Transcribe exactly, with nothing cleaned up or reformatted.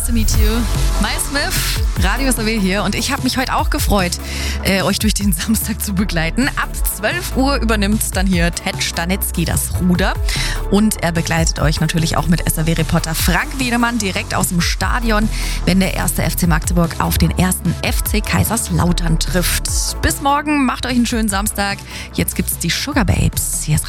to meet you. Miles Smith, Radio S R W hier und ich habe mich heute auch gefreut, äh, euch durch den Samstag zu begleiten. Ab zwölf Uhr übernimmt dann hier Ted Stanetzky das Ruder und er begleitet euch natürlich auch mit S R W-Reporter Frank Wiedemann direkt aus dem Stadion, wenn der erste F C Magdeburg auf den ersten F C Kaiserslautern trifft. Bis morgen, macht euch einen schönen Samstag. Jetzt gibt's die Sugar Babes. Hier ist